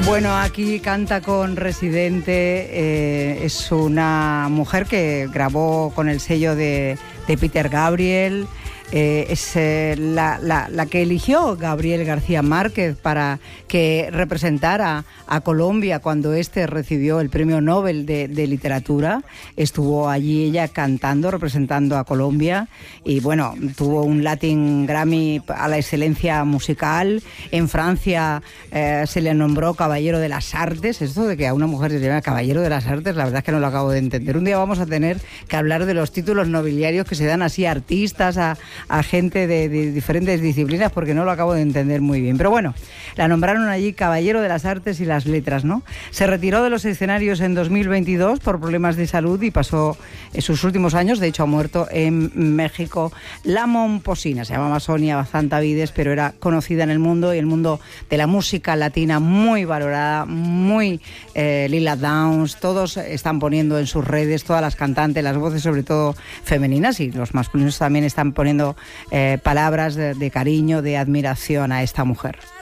Bueno, aquí canta con Residente, es una mujer que grabó con el sello de Peter Gabriel, es la que eligió Gabriel García Márquez para que representara a Colombia cuando recibió el Premio Nobel de Literatura. Estuvo allí ella cantando, representando a Colombia, y bueno, tuvo un Latin Grammy a la excelencia musical. En Francia se le nombró Caballero de las Artes. Esto de que a una mujer se le llama Caballero de las Artes, la verdad es que no lo acabo de entender. Un día vamos a tener que hablar de los títulos nobiliarios que se dan así a artistas, a gente de diferentes disciplinas, porque no lo acabo de entender muy bien. Pero bueno, la nombraron allí Caballero de las Artes y las Letras, ¿no? Se retiró de los escenarios en 2022 por problemas de salud y pasó sus últimos años, de hecho ha muerto en México. La momposina, se llamaba Sonia Bazantavides, pero era conocida en el mundo, y el mundo de la música latina muy valorada, muy Lila Downs, todos están poniendo en sus redes, todas las cantantes, las voces sobre todo femeninas, y los masculinos también están poniendo palabras de cariño, de admiración a esta mujer.